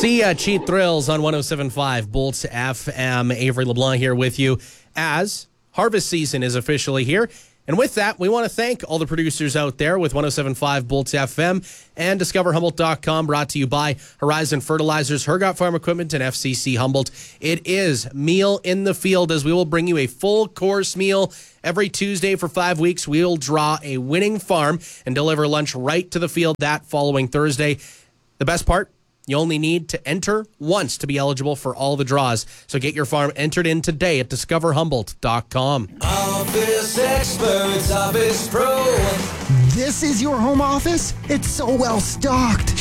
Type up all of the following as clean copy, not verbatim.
See Cheap Thrills on 107.5 Bolts FM. Avery LeBlanc here with you as harvest season is officially here. And with that, we want to thank all the producers out there with 107.5 Bolts FM and DiscoverHumboldt.com, brought to you by Horizon Fertilizers, Hergot Farm Equipment, and FCC Humboldt. It is Meal in the Field, as we will bring you a full course meal every Tuesday for 5 weeks. We'll draw a winning farm and deliver lunch right to the field that following Thursday. The best part? You only need to enter once to be eligible for all the draws. So get your farm entered in today at DiscoverHumboldt.com. Office Experts, Office Pro. This is your home office? It's so well stocked.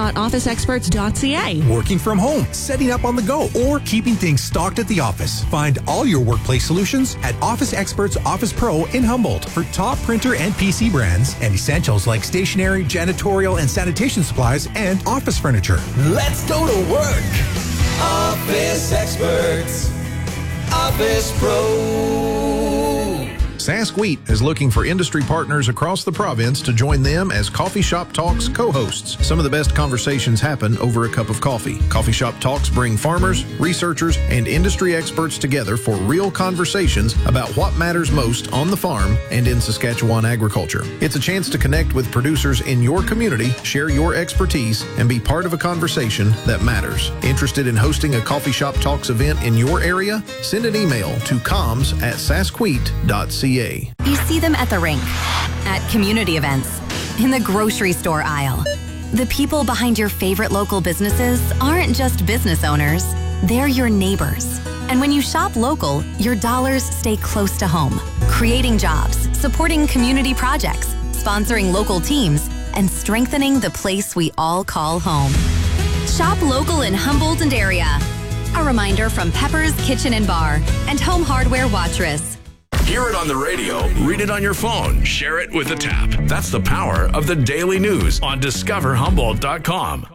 Shop.officeexperts.ca. Working from home, setting up on the go, or keeping things stocked at the office. Find all your workplace solutions at Office Experts Office Pro in Humboldt for top printer and PC brands and essentials like stationery, janitorial, and sanitation supplies and office furniture. Let's go to work. Office Experts, Office Pro. Sask Wheat is looking for industry partners across the province to join them as Coffee Shop Talks co-hosts. Some of the best conversations happen over a cup of coffee. Coffee Shop Talks bring farmers, researchers, and industry experts together for real conversations about what matters most on the farm and in Saskatchewan agriculture. It's a chance to connect with producers in your community, share your expertise, and be part of a conversation that matters. Interested in hosting a Coffee Shop Talks event in your area? Send an email to comms@saskwheat.ca. You see them at the rink, at community events, in the grocery store aisle. The people behind your favorite local businesses aren't just business owners, they're your neighbors. And when you shop local, your dollars stay close to home, creating jobs, supporting community projects, sponsoring local teams, and strengthening the place we all call home. Shop local in Humboldt and area. A reminder from Pepper's Kitchen and Bar and Home Hardware Watrous. Hear it on the radio, read it on your phone, share it with a tap. That's the power of the daily news on DiscoverHumboldt.com.